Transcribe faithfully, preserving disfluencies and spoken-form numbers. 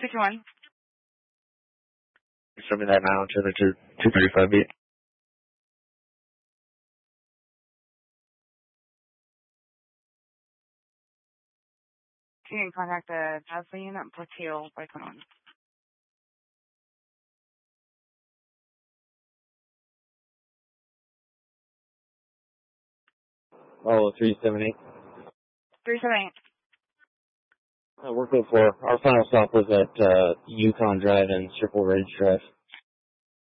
sixty-one. Show me that now to the two thirty-five beat. You can contact the Tesla unit, Portillo, by twenty-one. Oh, three seven eight. three seven eight. Uh, we're good for our final stop was at uh, Yukon Drive and Circle Ridge Drive.